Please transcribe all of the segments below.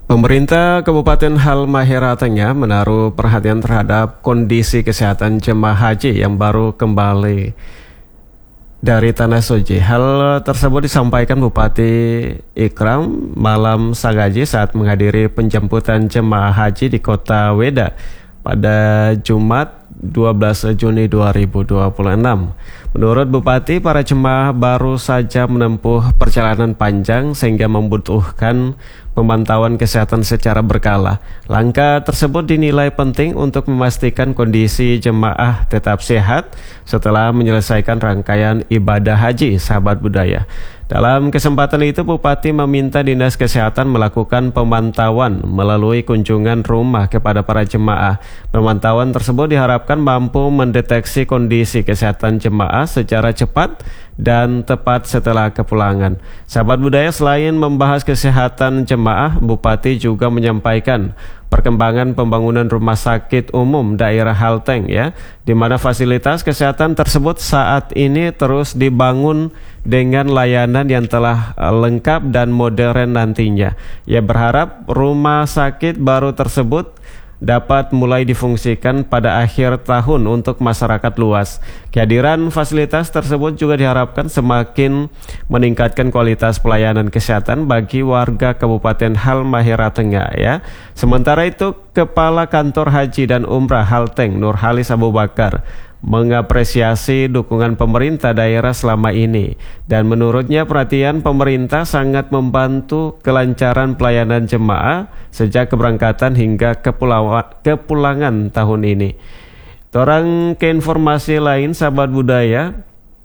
Pemerintah Kabupaten Halmahera Tengah menaruh perhatian terhadap kondisi kesehatan jemaah haji yang baru kembali dari Tanah Suci. Hal tersebut disampaikan Bupati Ikram Malam Sagaji saat menghadiri penjemputan jemaah haji di Kota Weda pada Jumat 12 Juni 2026. Menurut Bupati, para jemaah baru saja menempuh perjalanan panjang sehingga membutuhkan pemantauan kesehatan secara berkala. Langkah tersebut dinilai penting untuk memastikan kondisi jemaah tetap sehat setelah menyelesaikan rangkaian ibadah haji, sahabat budaya. Dalam kesempatan itu, Bupati meminta Dinas Kesehatan melakukan pemantauan melalui kunjungan rumah kepada para jemaah. Pemantauan tersebut diharapkan mampu mendeteksi kondisi kesehatan jemaah secara cepat dan tepat setelah kepulangan. Sahabat budaya, selain membahas kesehatan jemaah, Bupati juga menyampaikan perkembangan pembangunan rumah sakit umum daerah Halteng di mana fasilitas kesehatan tersebut saat ini terus dibangun dengan layanan yang telah lengkap dan modern nantinya. Ia berharap rumah sakit baru tersebut dapat mulai difungsikan pada akhir tahun untuk masyarakat luas. Kehadiran fasilitas tersebut juga diharapkan semakin meningkatkan kualitas pelayanan kesehatan bagi warga Kabupaten Halmahera Tengah Sementara itu, Kepala Kantor Haji dan Umrah Halteng Nurhalis Abu Bakar mengapresiasi dukungan pemerintah daerah selama ini, dan menurutnya perhatian pemerintah sangat membantu kelancaran pelayanan jemaah sejak keberangkatan hingga kepulangan tahun ini. Orang ke informasi lain, sahabat budaya.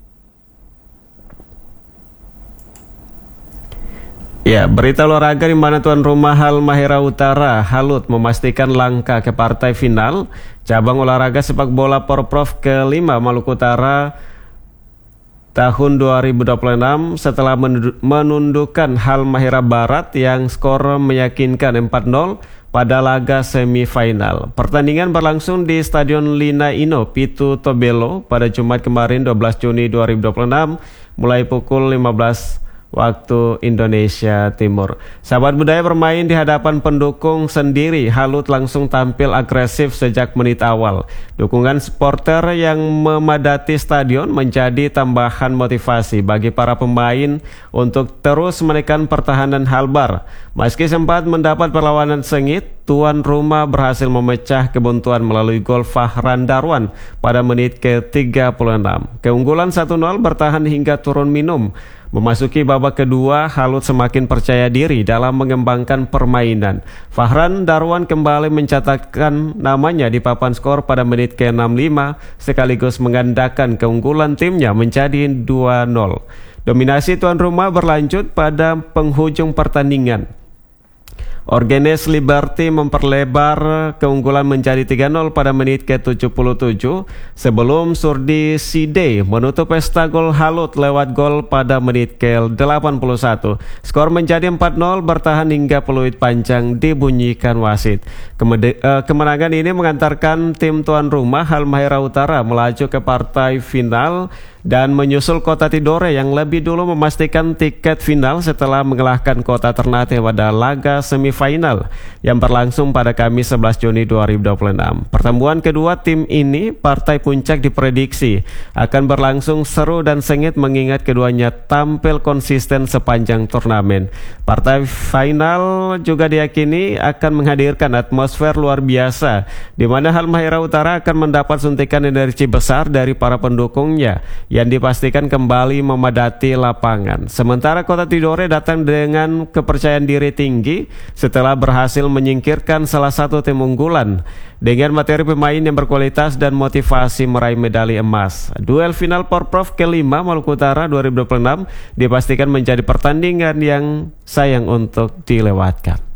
Berita olahraga di mana tuan rumah Halmahera Utara Halut memastikan langkah ke partai final cabang olahraga sepak bola Porprov ke-5 Maluku Utara tahun 2026 setelah menundukkan Halmahera Barat yang skor meyakinkan 4-0 pada laga semifinal. Pertandingan berlangsung di Stadion Lina Ino Pitu Tobelo pada Jumat kemarin 12 Juni 2026 mulai pukul 15 waktu Indonesia Timur. Sahabat budaya, bermain di hadapan pendukung sendiri, Halut langsung tampil agresif sejak menit awal. Dukungan supporter yang memadati stadion menjadi tambahan motivasi bagi para pemain untuk terus menekan pertahanan Halbar. Meski sempat mendapat perlawanan sengit, tuan rumah berhasil memecah kebuntuan melalui gol Fahran Darwan pada menit ke-36. Keunggulan 1-0 bertahan hingga turun minum. Memasuki babak kedua, Halut semakin percaya diri dalam mengembangkan permainan. Fahran Darwan kembali mencatatkan namanya di papan skor pada menit ke-65 sekaligus menggandakan keunggulan timnya menjadi 2-0. Dominasi tuan rumah berlanjut pada penghujung pertandingan. Orgenes Liberty memperlebar keunggulan menjadi 3-0 pada menit ke-77 sebelum Surdi Side menutup pesta gol Halut lewat gol pada menit ke-81. Skor menjadi 4-0 bertahan hingga peluit panjang dibunyikan wasit. Kemenangan ini mengantarkan tim tuan rumah Halmahera Utara melaju ke partai final dan menyusul Kota Tidore yang lebih dulu memastikan tiket final setelah mengalahkan Kota Ternate pada laga semifinal yang berlangsung pada Kamis 11 Juni 2026. Pertemuan kedua tim ini, partai puncak, diprediksi akan berlangsung seru dan sengit mengingat keduanya tampil konsisten sepanjang turnamen. Partai final juga diyakini akan menghadirkan atmosfer luar biasa di mana Halmahera Utara akan mendapat suntikan energi besar dari para pendukungnya yang dipastikan kembali memadati lapangan. Sementara Kota Tidore datang dengan kepercayaan diri tinggi setelah berhasil menyingkirkan salah satu tim unggulan dengan materi pemain yang berkualitas dan motivasi meraih medali emas. Duel final Porprov ke-5 Maluku Utara 2026 dipastikan menjadi pertandingan yang sayang untuk dilewatkan.